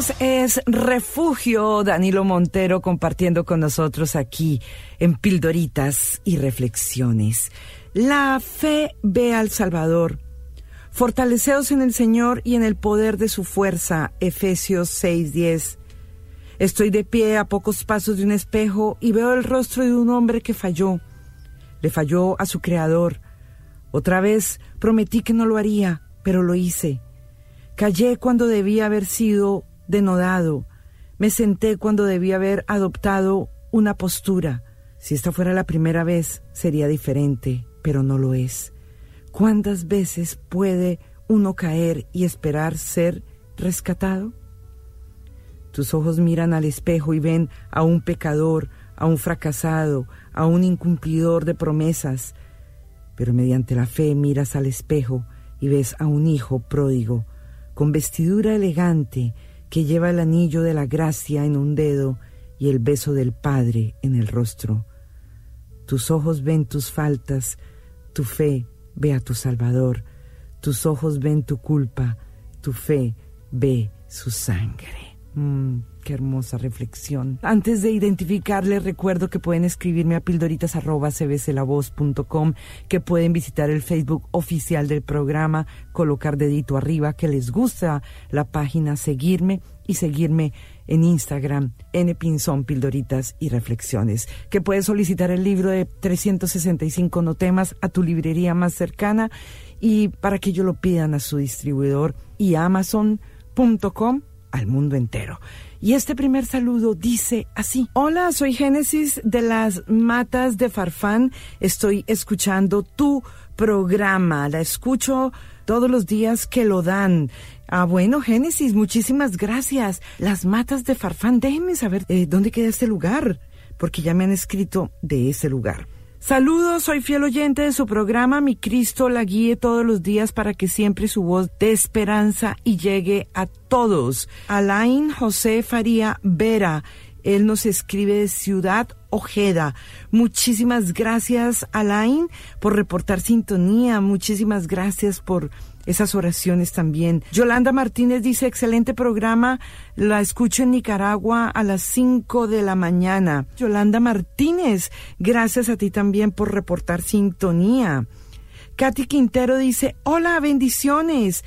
Dios es refugio. Danilo Montero compartiendo con nosotros aquí en Pildoritas y Reflexiones. La fe ve al Salvador. Fortaleceos en el Señor y en el poder de su fuerza. Efesios 6:10. Estoy de pie a pocos pasos de un espejo y veo el rostro de un hombre que falló. Le falló a su Creador. Otra vez prometí que no lo haría, pero lo hice. Callé cuando debía haber sido denodado. Me senté cuando debía haber adoptado una postura. Si esta fuera la primera vez, sería diferente, pero no lo es. ¿Cuántas veces puede uno caer y esperar ser rescatado? Tus ojos miran al espejo y ven a un pecador, a un fracasado, a un incumplidor de promesas. Pero mediante la fe miras al espejo y ves a un hijo pródigo, con vestidura elegante, que lleva el anillo de la gracia en un dedo y el beso del Padre en el rostro. Tus ojos ven tus faltas, tu fe ve a tu Salvador. Tus ojos ven tu culpa, tu fe ve su sangre. Qué hermosa reflexión. Antes de identificarles, recuerdo que pueden escribirme a pildoritas@cbclavoz.com, que pueden visitar el Facebook oficial del programa, colocar dedito arriba, que les gusta la página, seguirme y seguirme en Instagram, npinzón, Pildoritas y Reflexiones, que puedes solicitar el libro de 365 no temas a tu librería más cercana y para que ellos lo pidan a su distribuidor y amazon.com al mundo entero. Y este primer saludo dice así: hola, soy Génesis de las Matas de Farfán, estoy escuchando tu programa, la escucho todos los días que lo dan. Bueno, Génesis, muchísimas gracias. Las Matas de Farfán, déjenme saber dónde queda este lugar, porque ya me han escrito de ese lugar. Saludos, soy fiel oyente de su programa. Mi Cristo la guíe todos los días para que siempre su voz dé esperanza y llegue a todos. Alain José Faría Vera, él nos escribe de Ciudad Ojeda. Muchísimas gracias, Alain, por reportar sintonía. Muchísimas gracias por esas oraciones también. Yolanda Martínez dice: excelente programa, la escucho en Nicaragua a las 5 de la mañana. Yolanda Martínez, gracias a ti también por reportar sintonía. Katy Quintero dice: hola, bendiciones.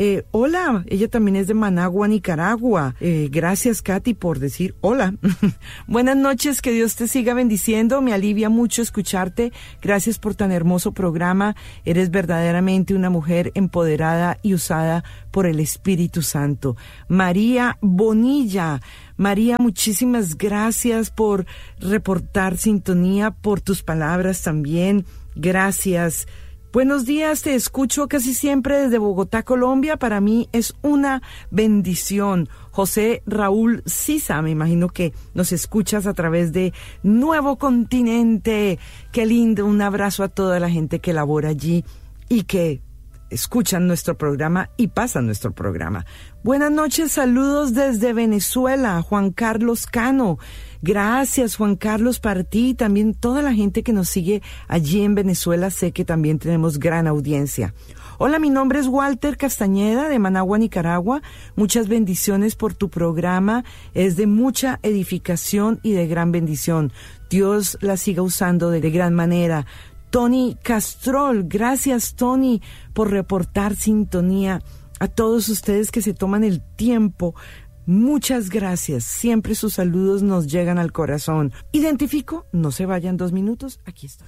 Hola, ella también es de Managua, Nicaragua. Gracias, Katy, por decir hola. Buenas noches, que Dios te siga bendiciendo. Me alivia mucho escucharte. Gracias por tan hermoso programa. Eres verdaderamente una mujer empoderada y usada por el Espíritu Santo. María Bonilla. María, muchísimas gracias por reportar sintonía, por tus palabras también. Gracias. Buenos días, te escucho casi siempre desde Bogotá, Colombia. Para mí es una bendición. José Raúl Sisa, me imagino que nos escuchas a través de Nuevo Continente. Qué lindo, un abrazo a toda la gente que labora allí y que escuchan nuestro programa y pasan nuestro programa. Buenas noches, saludos desde Venezuela, Juan Carlos Cano. Gracias, Juan Carlos, para ti y también toda la gente que nos sigue allí en Venezuela. Sé que también tenemos gran audiencia. Hola, mi nombre es Walter Castañeda de Managua, Nicaragua. Muchas bendiciones por tu programa. Es de mucha edificación y de gran bendición. Dios la siga usando de gran manera. Tony Castrol, gracias, Tony, por reportar sintonía. A todos ustedes que se toman el tiempo, muchas gracias. Siempre sus saludos nos llegan al corazón. Identifico, no se vayan 2 minutos, aquí estoy.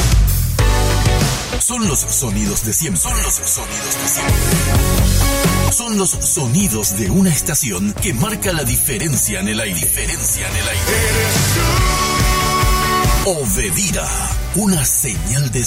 Son los sonidos de siempre. Son los sonidos de siempre. Son los sonidos de una estación que marca la diferencia en el aire. Diferencia en el aire. Obedira, una señal de